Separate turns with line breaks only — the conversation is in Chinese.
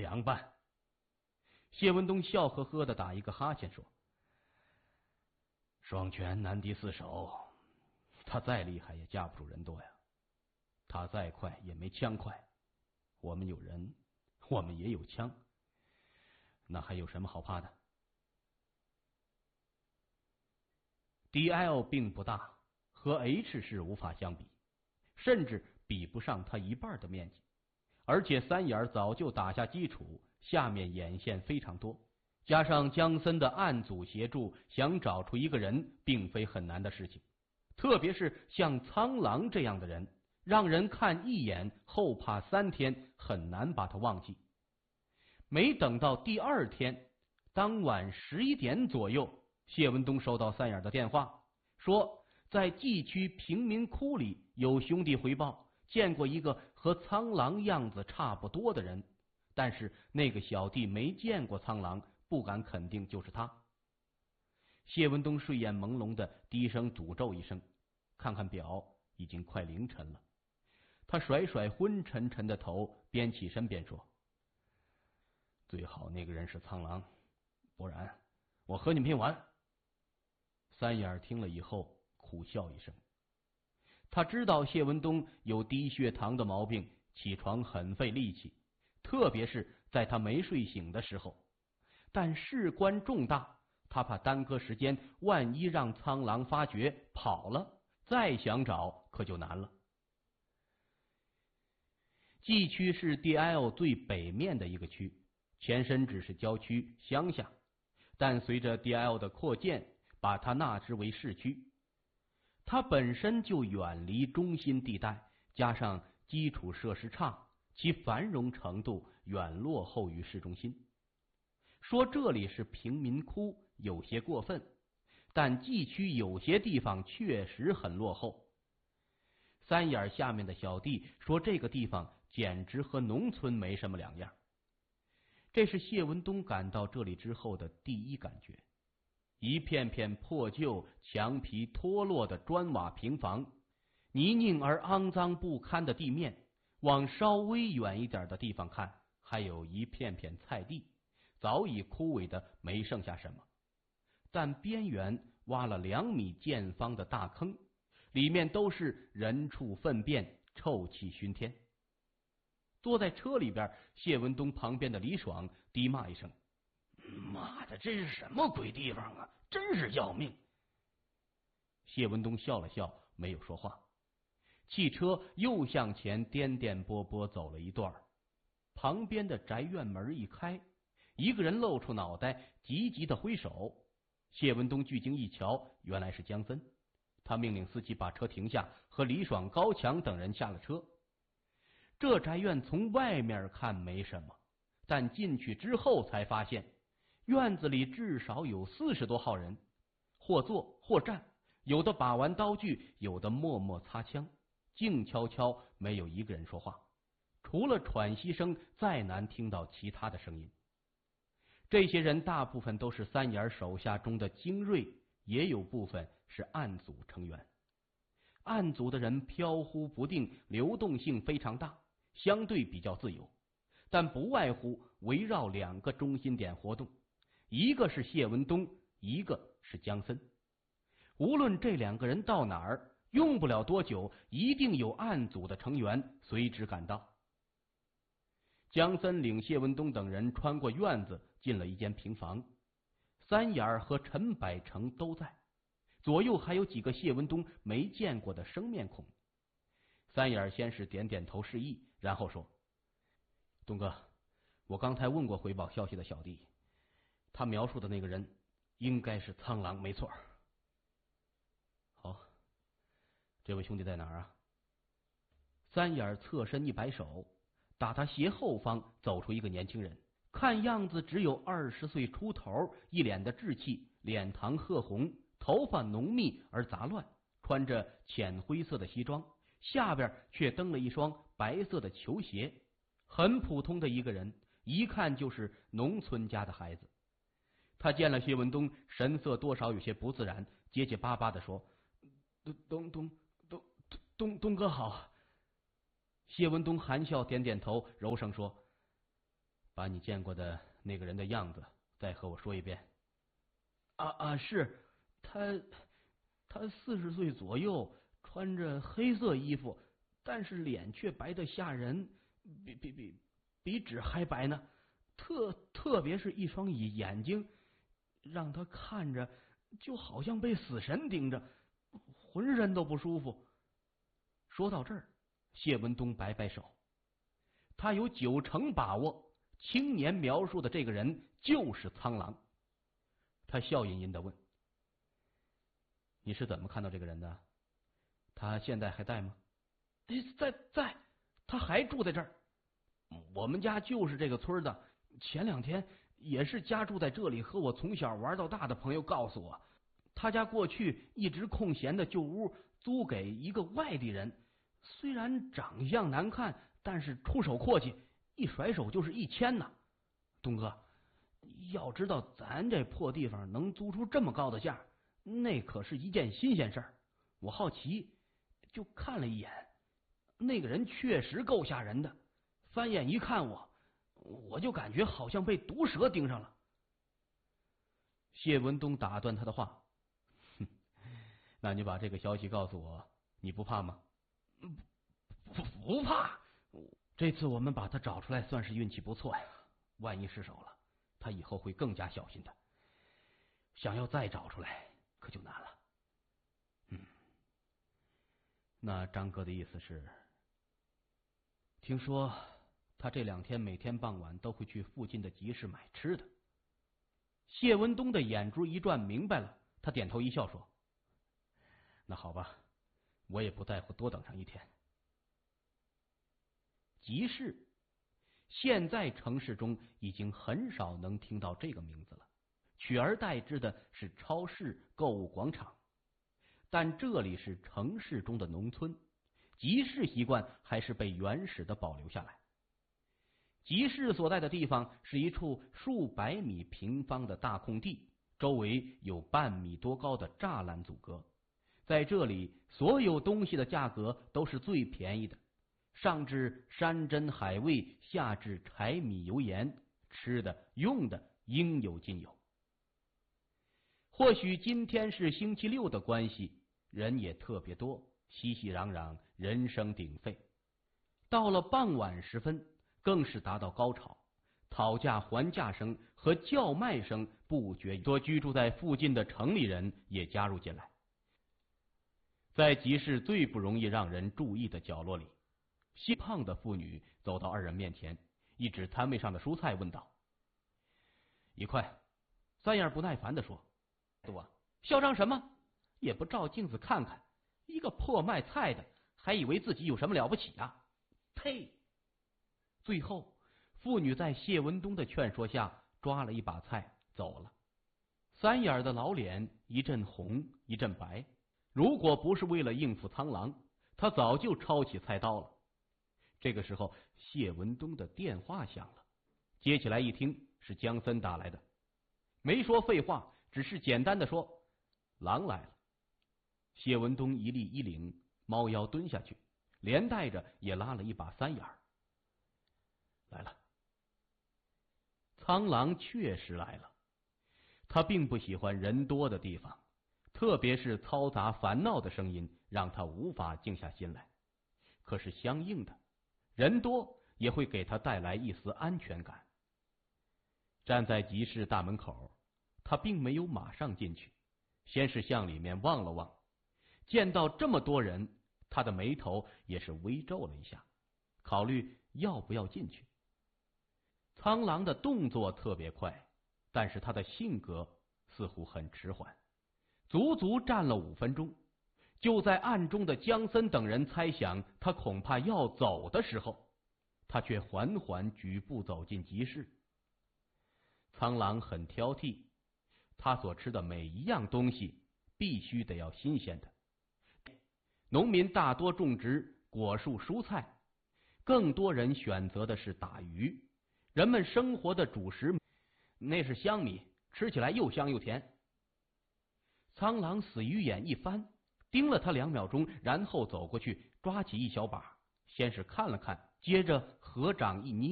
凉拌。谢文东笑呵呵的打一个哈欠说：“双拳难敌四手，他再厉害也架不住人多呀。他再快也没枪快，我们有人，我们也有枪，那还有什么好怕的？” DL 并不大，和 H 市无法相比，甚至比不上它一半的面积。而且三眼早就打下基础，下面眼线非常多，加上江森的暗组协助，想找出一个人并非很难的事情。特别是像苍狼这样的人，让人看一眼后怕3天，很难把他忘记。没等到第2天，当晚11点左右，谢文东收到三眼的电话，说在蓟区贫民窟里有兄弟回报，见过一个和苍狼样子差不多的人，但是那个小弟没见过苍狼，不敢肯定就是他。谢文东睡眼朦胧的低声诅咒一声，看看表，已经快凌晨了。他甩甩昏沉沉的头，边起身边说：“最好那个人是苍狼，不然我和你拼完。”三眼听了以后苦笑一声，他知道谢文东有低血糖的毛病，起床很费力气，特别是在他没睡醒的时候，但事关重大，他怕耽搁时间，万一让苍狼发觉跑了，再想找可就难了。蓟区是 DL 最北面的一个区，前身只是郊区乡下，但随着 DL 的扩建，把它纳之为市区。它本身就远离中心地带，加上基础设施差，其繁荣程度远落后于市中心。说这里是贫民窟有些过分，但蓟区有些地方确实很落后。三眼下面的小弟说这个地方简直和农村没什么两样。这是谢文东赶到这里之后的第一感觉。一片片破旧、墙皮脱落的砖瓦平房，泥泞而肮脏不堪的地面，往稍微远一点的地方看，还有一片片菜地，早已枯萎的没剩下什么，但边缘挖了2米见方的大坑，里面都是人畜粪便，臭气熏天。坐在车里边，谢文东旁边的李爽低骂一声：“妈的，这是什么鬼地方啊！真是要命！”谢文东笑了笑，没有说话。汽车又向前颠颠簸簸走了一段，旁边的宅院门一开，一个人露出脑袋，急急的挥手。谢文东聚精一瞧，原来是江森。他命令司机把车停下，和李爽、高强等人下了车。这宅院从外面看没什么，但进去之后才发现，院子里至少有40多号人，或坐或站，有的把玩刀具，有的默默擦枪，静悄悄，没有一个人说话，除了喘息声，再难听到其他的声音。这些人大部分都是三眼手下中的精锐，也有部分是暗组成员。暗组的人飘忽不定，流动性非常大，相对比较自由，但不外乎围绕2个中心点活动，一个是谢文东，一个是江森。无论这2个人到哪儿，用不了多久，一定有暗组的成员随之赶到。江森领谢文东等人穿过院子，进了一间平房，三眼和陈百成都在，左右还有几个谢文东没见过的生面孔。三眼先是点点头示意，然后说：“东哥，我刚才问过回报消息的小弟，他描述的那个人应该是苍狼，没错。”“好，这位兄弟在哪儿啊？”三眼侧身一摆手，打他斜后方走出一个年轻人，看样子只有20岁出头，一脸的稚气，脸膛褐红，头发浓密而杂乱，穿着浅灰色的西装，下边却蹬了一双白色的球鞋，很普通的一个人，一看就是农村家的孩子。他见了谢文东，神色多少有些不自然，结结巴巴地说：“东哥好。”谢文东含笑点点头，柔声说：“ 把你见过的那个人的样子再和我说一遍。
是他40岁左右，穿着黑色衣服，但是脸却白得吓人，比纸还白呢。特别是一双眼睛，让他看着就好像被死神盯着，浑身都不舒服。
说到这儿，谢文东摆摆手，他有90%把握，青年描述的这个人就是苍狼。他笑吟吟地问：“你是怎么看到这个人的？他现在还在吗？”
在，他还住在这儿。我们家就是这个村的。前2天也是家住在这里和我从小玩到大的朋友告诉我，他家过去一直空闲的旧屋租给一个外地人，虽然长相难看，但是出手阔气，一甩手就是1000呢。东哥，要知道咱这破地方能租出这么高的价，那可是一件新鲜事儿。我好奇，就看了一眼，那个人确实够吓人的。翻眼一看我就感觉好像被毒蛇盯上了。
谢文东打断他的话：“那你把这个消息告诉我，你不怕吗？”“
不怕。这次我们把他找出来，算是运气不错呀。万一失手了，他以后会更加小心的。想要再找出来，可就难了。”“
那张哥的意思是？”“
听说他这2天每天傍晚都会去附近的集市买吃的。”
谢文东的眼珠一转，明白了，他点头一笑说：“那好吧，我也不在乎多等上1天。”集市，现在城市中已经很少能听到这个名字了，取而代之的是超市、购物广场。但这里是城市中的农村，集市习惯还是被原始的保留下来。集市所在的地方是一处数百米平方的大空地，周围有半米多高的栅栏阻隔。在这里，所有东西的价格都是最便宜的，上至山珍海味，下至柴米油盐，吃的用的应有尽有。或许今天是星期六的关系，人也特别多，熙熙攘攘，人声鼎沸。到了傍晚时分，更是达到高潮，讨价还价声和叫卖声不绝。多居住在附近的城里人也加入进来。在集市最不容易让人注意的角落里，细胖的妇女走到2人面前，一指摊位上的蔬菜，问道：“1块。”
3眼不耐烦地说：“多，嚣张什么？也不照镜子看看，一个破卖菜的，还以为自己有什么了不起啊？呸！”最后，妇女在谢文东的劝说下，抓了一把菜走了。3眼的老脸一阵红一阵白，如果不是为了应付苍狼，他早就抄起菜刀了。这个时候，谢文东的电话响了，接起来一听是江森打来的，没说废话，只是简单的说：“狼来了。”谢文东一立衣领，猫腰蹲下去，连带着也拉了一把3眼。来了。苍狼确实来了，他并不喜欢人多的地方，特别是嘈杂烦闹的声音让他无法静下心来。可是相应的，人多也会给他带来一丝安全感。站在集市大门口，他并没有马上进去，先是向里面望了望，见到这么多人，他的眉头也是微皱了一下，考虑要不要进去。苍狼的动作特别快，但是他的性格似乎很迟缓，足足站了5分钟。就在暗中的江森等人猜想他恐怕要走的时候，他却缓缓举步走进集市。苍狼很挑剔，他所吃的每一样东西必须得要新鲜的。农民大多种植果树蔬菜，更多人选择的是打鱼。人们生活的主食那是香米，吃起来又香又甜。苍狼死鱼眼一翻，盯了他2秒钟，然后走过去抓起一小把，先是看了看，接着合掌一捏，